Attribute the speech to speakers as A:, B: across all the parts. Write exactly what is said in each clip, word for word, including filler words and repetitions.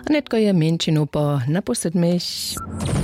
A: a netko je menšinu po naposedmeš.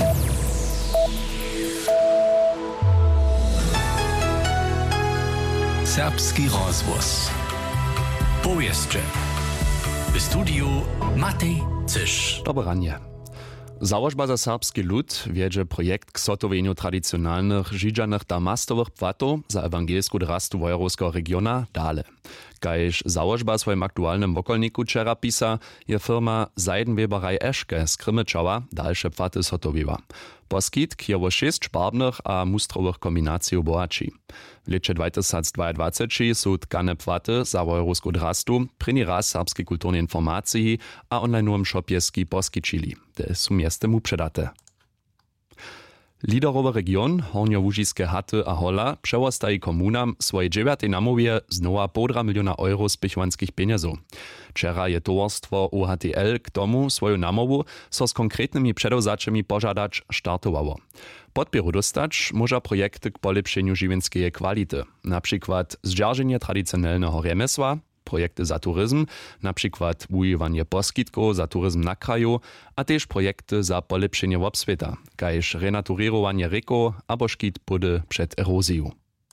B: Serbski rozvoz. Powieszcze. W studiu Matej Cysz.
C: Dobranie. Założba za serbski lud wiedzie projekt k sotowieniu tradycjonalnych żydżanych damastowych płatów za ewangelsku drastu wojewódzkiego regiona dale. Kajż założba swoim aktualnym wokolniku wczera pisa, je firma Seidenweberei Eschke z Krymyczała dalsze płaty sotowiła. Poskitk je o sześć szparbnych a mustrowych kombinacji bohaci. W lecie dwa tysiące dwudziestym są tkane płaty za wojewódzku drastu pryni raz serbskiej kulturnej informacji a online'owym shopieski poskičili. Te są miestem uprzedate. Liderowy region Hornio-Łužijskie Haty a Hola przełostaje komunam swoje dziewiątej namowie znowa półtora miliona euro z piechwanskich pieniędzy. Wczera je towarstwo U H T L k tomu swoją namowu so z konkretnymi przedewzaczymi pożadać startowało. Podpieru dostać może projekty k polepszeniu żywienskiej kwality, na przykład zdzierżenie tradycjonalnego rzemiesła, projekty za turyzm, na przykład wujowanie poskitków za turyzm na kraju, a też projekty za polepszenie obswieta, kajż renaturowanie rieku albo szkit pody przed erozją.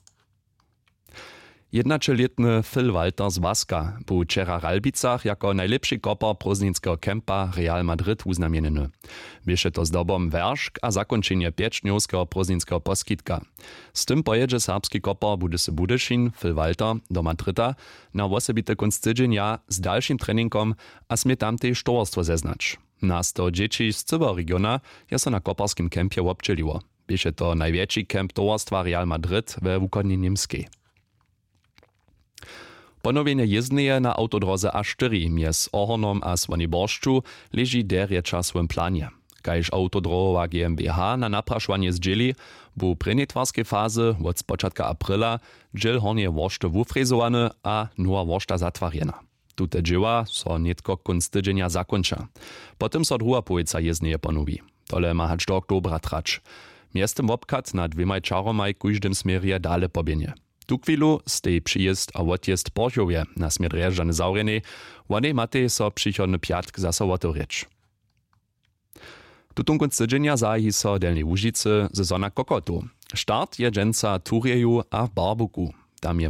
C: Jednačeletny Phil Walter z Waska był wczera w Ralbicach jako najlepszy koper prózdnickiego kempa Real Madrid uznamienny. Bieše to zdobom werszk a zakończenie pięćdniowskiego prózdnickiego poskitka. Z tym pojedzie serbski koper Budysy Budyšin, Phil Walter, do Madryta na osobity kunst tydzienia z dalszym treningom a smie tam też towarstwo zeznać. Na sto dzieci z całego regiona je so na koperskim kempie obczeliło. Bieše to największy kemp towarstwa Real Madrid we wukodni niemskiej. Ponowienie jezdneje na autodroze A cztery mies Ohornom a Svaniboršću leży derječa swym planie. Kajż autodrowa G m b H na napraszwanie zdzieli, bu prenetwarskiej fazy od spočatka aprila dżel hornie woršte wufrezowane a nowa woršta zatwarjena. Tute dzieła so netko kunst tydzienia zakończa. Potem so druga połyca jezdneje ponowi. Tole ma hać do oktobra trać. Miestem obkat na dwiemaj czaromaj kujdym smierie dale pobienie. Tu chwilu stej przyjezd a odjezd Porchowie na smier Drježdžany Zaurjeny, wane matej so przychodny piatk zasa otworzyć. Tutun kunst tydzienia zahi so Delnej Łužicy sezona kokotu. Start je dżęca turjeju a barbuku. Tam je